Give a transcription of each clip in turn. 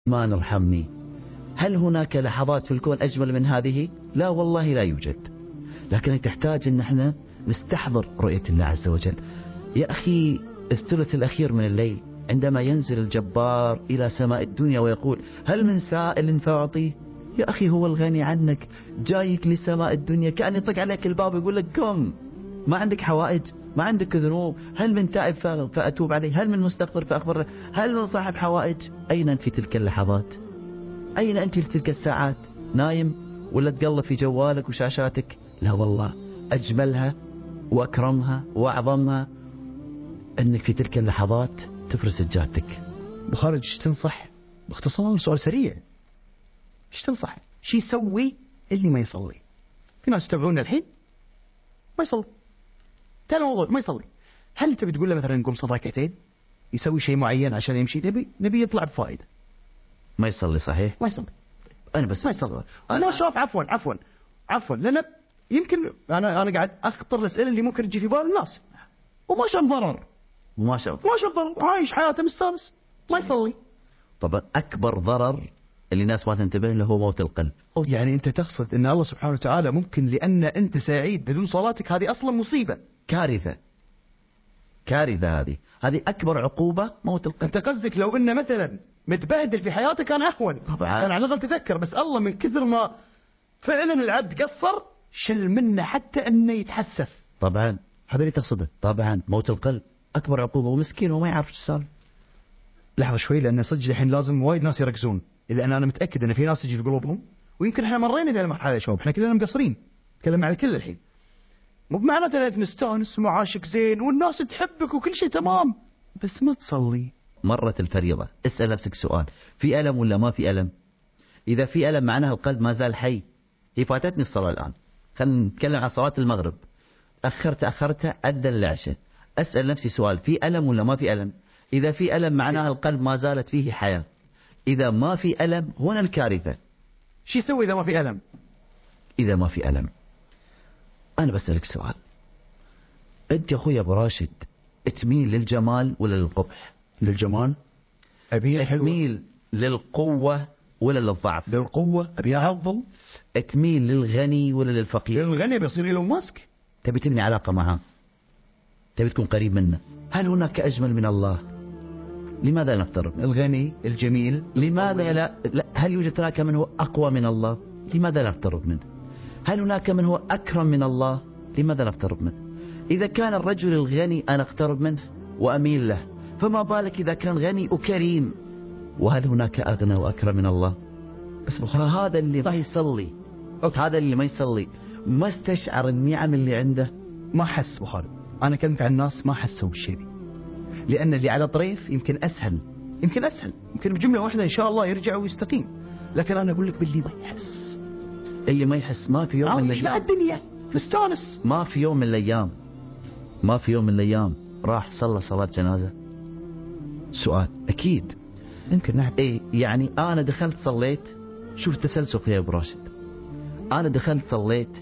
ما نرحمني، هل هناك لحظات في الكون أجمل من هذه؟ لا والله لا يوجد. لكن تحتاج أن احنا نستحضر رؤية الله عز وجل. يا أخي الثلث الأخير من الليل عندما ينزل الجبار إلى سماء الدنيا ويقول هل من سائل فأعطيه؟ يا أخي هو الغني عنك جايك لسماء الدنيا، كأن يطق عليك الباب ويقول لك كم، ما عندك حوائج، ما عندك ذنوب، هل من تائب فأتوب عليه، هل من مستغفر فأخبره، هل من صاحب حوائج؟ أين أنت في تلك اللحظات؟ أين أنت في تلك الساعات؟ نايم ولا تقلب في جوالك وشاشاتك؟ لا والله، أجملها وأكرمها وأعظمها أنك في تلك اللحظات تفرز سجادتك. أبو خالد ايش تنصح؟ باختصار سؤال سريع، ايش تنصح؟ شو يسوي اللي ما يصلي؟ في ناس يتابعونا الحين ما يصلي، تاني موضوع ما يصلي. هل تبي تقول له مثلا نقوم صلاة ركعتين، يسوي شيء معين عشان يمشي؟ نبي يطلع بفائدة. ما يصلي صحيح؟ ما يصلي. أنا بس ما يصلي. أنا شوف عفوا لأن يمكن أنا قاعد أخطر الأسئلة اللي ممكن تجي في بال الناس، وما شاف ضرر، ما شاف ضرر، عايش حياته مستانس، ما يصلي. طبعا أكبر ضرر اللي الناس ما تنتبه له هو موت القلب. يعني أنت تقصد أن الله سبحانه وتعالى ممكن لأن أنت سعيد بدون صلاتك، هذه أصلا مصيبة، كارثة هذه أكبر عقوبة، موت القلب. أنت قصدك لو أن مثلا متبهدل في حياتك كان أهون. طبعا أنا على الأقل تذكر، بس الله من كثر ما فعلا العبد قصر شل منه حتى أنه يتحسف. طبعا هذا اللي تقصده. طبعا موت القلب أكبر عقوبة، ومسكين وما يعرف ايش صار. لحظة شوي، لأن صدق الحين لازم وايد ناس يركزون، لأن أنا متأكد أن في ناس تجي في قلوبهم، ويمكن إحنا مرينا بهالمرحلة يا شباب، إحنا كلنا مقصرين، نتكلم على الكل الحين. مو بمعناته أنك مستانس ومعاشك زين والناس تحبك وكل شيء تمام، بس ما تصلي. مرت الفريضة، اسأل نفسك سؤال، في ألم ولا ما في ألم؟ إذا في ألم معناها القلب ما زال حي. هي فاتتني الصلاة الآن، خلينا نتكلم عن صلاة المغرب، أخرتها أذن العشاء، أسأل نفسي سؤال، في ألم ولا ما في ألم؟ إذا في ألم معناها القلب ما زالت فيه حياة. إذا ما في ألم هنا الكارثة. شو يسوي إذا ما في ألم؟ إذا ما في ألم، أنا بسألك سؤال، أنت يا أخوي أبو راشد تميل للجمال ولا للقبح؟ للجمال. تميل للقوة ولا للضعف؟ للقوة، أبي أعضل. تميل للغني ولا للفقير؟ للغني، بيصير إيلون ماسك. تبي تبني علاقة معه، تبي تكون قريب منه. هل هناك أجمل من الله؟ لماذا نفترض الغني الجميل؟ لماذا لا؟ هل يوجد هناك من هو أقوى من الله؟ لماذا نفترض منه؟ هل هناك من هو أكرم من الله؟ لماذا نفترض منه؟ إذا كان الرجل الغني أنا أقترب منه وأميل له، فما بالك إذا كان غني وكريم؟ وهل هناك أغنى وأكرم من الله؟ بس هذا اللي ما يصلي، هذا اللي ما يصلي ما استشعر النعم اللي عنده، ما حس. بخالد أنا أكلمك عن الناس ما حسوا بالشيء دي، لأن اللي على طريف يمكن أسهل يمكن بجملة واحدة إن شاء الله يرجع ويستقيم، لكن أنا أقول لك باللي ما يحس. اللي ما يحس ما في يوم من الأيام الدنيا مستانس، ما في يوم من الأيام راح صلى صلاة جنازة. سؤال أكيد يمكن نعم. إيه يعني أنا دخلت صليت، شوف التسلسل يا أبو راشد، أنا دخلت صليت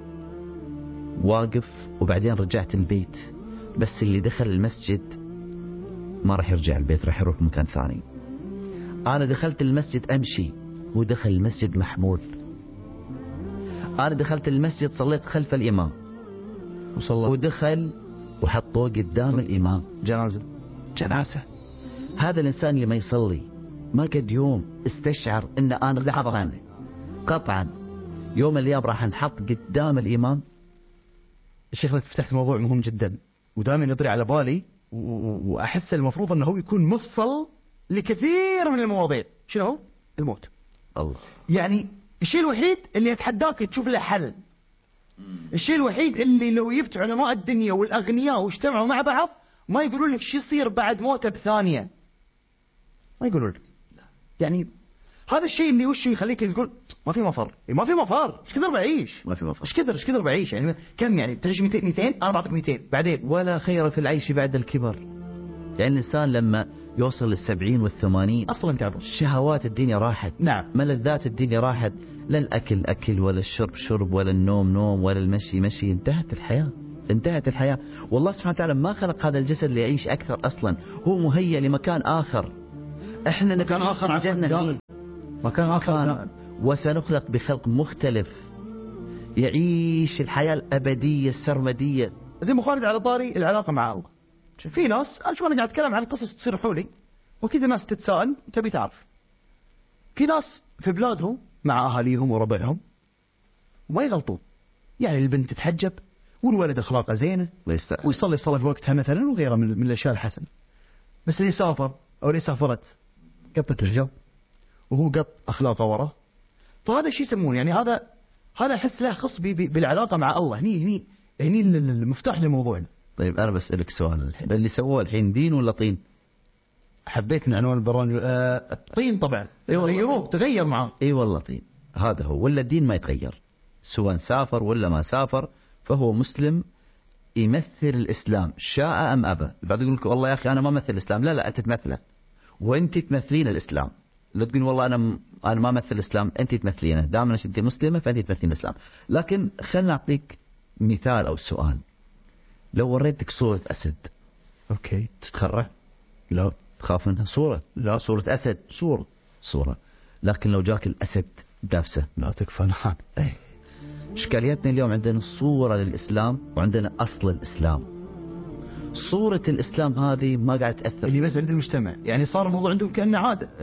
واقف وبعدين رجعت البيت، بس اللي دخل المسجد ما راح يرجع البيت، راح يروح مكان ثاني. أنا دخلت المسجد أمشي، هو دخل المسجد محمول. أنا دخلت المسجد صليت خلف الإمام وصلى، ودخل وحطوه قدام الإمام جنازة. هذا الإنسان اللي ما يصلي ما قد يوم استشعر إن أنا قطعا يوم الأيام راح نحط قدام الإمام. الشيخ فتحت موضوع مهم جدا ودائما يطري على بالي، وأحس المفروض أنه هو يكون مفصل لكثير من المواضيع. شنو هو؟ الموت. الله. يعني الشيء الوحيد اللي أتحداك تشوف له حل، الشيء الوحيد اللي لو جبت علماء الدنيا والأغنياء واجتمعوا مع بعض ما يقولون لك شو يصير بعد موته بثانية، ما يقولون لك. يعني هذا الشيء اللي وشه يخليك تقول ما في مفر، ايش كثر بعيش، ما في مفر، ايش كثر بعيش. يعني كم يعني بتعيش 200 انا بعطيك 200 بعدين. ولا خير في العيش بعد الكبر. يعني الإنسان لما يوصل 70 و80 أصلا تعبان، شهوات الدنيا راحت، نعم، ملذات الدنيا راحت، لا الأكل أكل ولا الشرب شرب ولا النوم نوم ولا المشي مشي، انتهت الحياة. والله سبحانه وتعالى ما خلق هذا الجسد ليعيش أكثر، أصلا هو مهيأ لمكان آخر. احنا مكان آخر عن جنة، مكان آخر، وسنخلق بخلق مختلف يعيش الحياة الأبدية السرمدية. زي ما خالد على طاري العلاقة مع الله. في ناس أنا قاعد أتكلم عن قصص تصير حولي وكذا، ناس تتساءل تبي تعرف. في ناس في بلادهم مع أهاليهم وربعهم وما يغلطون، يعني البنت تتحجب والولد أخلاقه زينة ويصلي الصلاة في وقتها مثلا وغيره من الأشياء الحسنة. بس اللي سافر أو اللي سافرت قطت الحجاب وهو قط أخلاقه وراه، فهذا شيء يسمونه يعني هذا أحس له خص بالعلاقة مع الله. هني المفتاح لموضوعنا. طيب أنا بسألك سؤال الحين، اللي سووه الحين دين ولا طين؟ حبيت من عنوان البرامج طين طبعا. غيروه تغير معاه. اي والله طين، هذا هو. ولا الدين ما يتغير سواء سافر ولا ما سافر، فهو مسلم يمثل الإسلام شاء أم أبى. بعد يقول لك والله يا أخي أنا ما مثل الإسلام، لا أنت تمثله وأنت تمثلين الإسلام. لا تقول والله أنا ما مثل الإسلام، أنت تمثلينه. دائما أنت مسلمة فأنت تمثلين الإسلام. لكن خلنا نعطيك مثال أو سؤال. لو وريتك صورة أسد أوكي تتخرع؟ لا. تخاف منها؟ صورة؟ لا. صورة أسد صورة. لكن لو جاك الأسد دافسة لا تكفى نحن. إشكاليتنا اليوم عندنا صورة للإسلام وعندنا أصل الإسلام. صورة الإسلام هذه ما قاعد تأثر اللي بس عند المجتمع، يعني صار الموضوع عندهم كأنه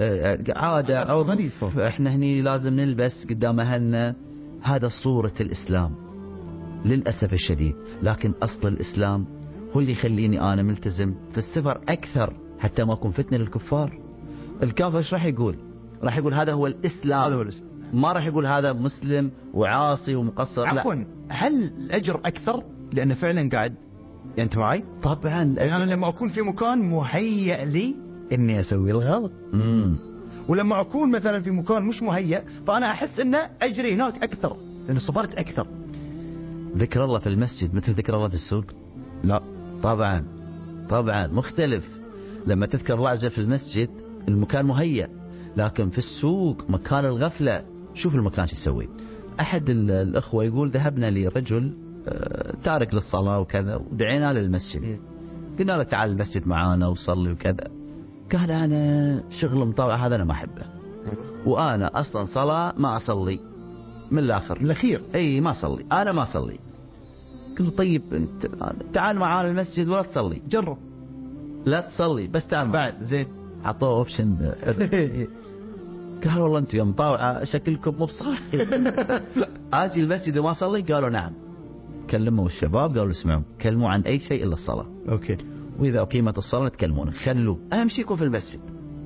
عادة أو ظريفة. إحنا هني لازم نلبس قدام أهلنا، هذا صورة الإسلام للأسف الشديد. لكن أصل الإسلام هو اللي يخليني أنا ملتزم في السفر أكثر حتى ما أكون فتنة للكفار. الكافر إيش راح يقول؟ راح يقول هذا هو الإسلام، هذا هو الإسلام. ما راح يقول هذا مسلم وعاصي ومقصر. عفوا، هل الأجر أكثر لأنه فعلا قاعد؟ يعني أنت معي؟ طبعا. يعني أنا لما أكون في مكان مهيأ لي إني أسوي الغلط، ولما أكون مثلا في مكان مش مهيأ فأنا أحس إن أجري هناك أكثر لأن صبرت أكثر. ذكر الله في المسجد مثل ذكر الله في السوق؟ لا طبعا مختلف. لما تذكر الله عز وجل في المسجد المكان مهيأ، لكن في السوق مكان الغفلة. شوف المكان شو يسوي. أحد الأخوة يقول ذهبنا لرجل تارك للصلاة وكذا ودعينا للمسجد، قلنا له تعال المسجد معانا وصلي وكذا. قال أنا شغل مطاوعة هذا أنا ما أحبه، وأنا أصلا صلاة ما أصلي من الأخير أي ما أصلي، أنا ما أصلي. قلت طيب أنت تعال معانا المسجد ولا تصلي، جرب لا تصلي بس تعال بعد زين. عطوه اوبشن. قال والله انتم يوم طاوعة شكلكم مو بصالح. اجي المسجد وما اصلي؟ قالوا نعم. كلموا الشباب قالوا اسمعوا كلموا عن اي شيء الا الصلاة. اوكي. واذا اقيمت الصلاة تكلمون، خلوا اهم شيء يكون في المسجد.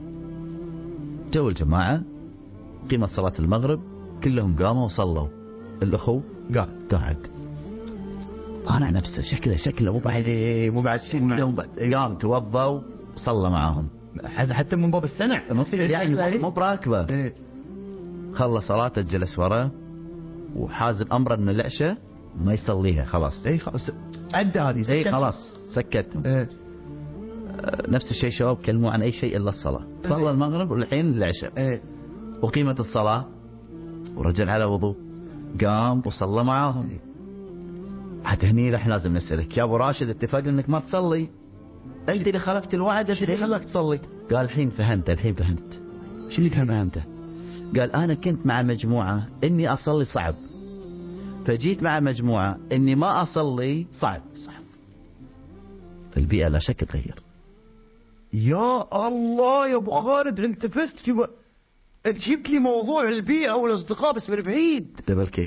جو الجماعة قيمت صلاة المغرب كلهم قاموا وصلوا. الاخو قاعد طالع نفسه شكله مو بعد قام توضوا وصلى معاهم حتى من باب السنع يعني مو براكبه. خلص صلاته جلس وراه وحازم امره ان العشاء ما يصليها خلاص. اي خلاص عدى هذه. اي خلاص سكتهم. نفس الشيء شباب كلموا عن اي شيء الا الصلاه. صلى المغرب والحين العشاء وقيمة الصلاه ورجل على وضوء قام وصلى معاهم. حتى هني راح لازم نسألك يا ابو راشد اتفقنا انك ما تصلي، انت اللي خالفت الوعد، ايش اللي خلاك تصلي؟ قال الحين فهمت. شو اللي كان فهمته؟ قال انا كنت مع مجموعة اني اصلي صعب، فجيت مع مجموعة اني ما اصلي صعب. البيئة لا شك تغير. يا الله يا ابو خالد انت فزت في جبت لي موضوع البيئة والاصدقاء بس من بعيد. دبل كيك.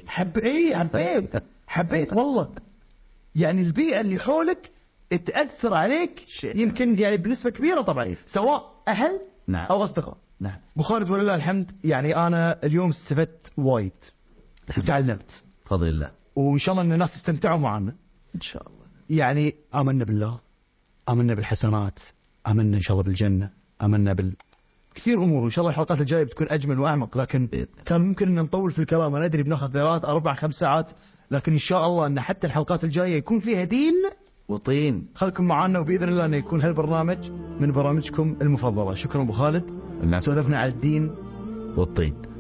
حبيت والله. يعني البيئة اللي حولك تأثر عليك يمكن يعني بنسبة كبيرة طبعا، سواء أهل نعم أو أصدقاء. نعم. أبو خالد ولله الحمد، يعني أنا اليوم استفدت وايد وتعلمت بفضل الله، وإن شاء الله أن الناس يستمتعوا معنا إن شاء الله. يعني آمنا بالله، آمنا بالحسنات، آمنا إن شاء الله بالجنة، آمنا كثير أمور. وإن شاء الله الحلقات الجاية بتكون أجمل وأعمق، لكن كان ممكن أن نطول في الكلام. أنا أدري بناخذ 3 4 5 ساعات، لكن إن شاء الله أن حتى الحلقات الجاية يكون فيها دين وطين. خلكم معنا وبإذن الله أن يكون هالبرنامج من برامجكم المفضلة. شكرا أبو خالد. نعم. سولفنا على الدين والطين.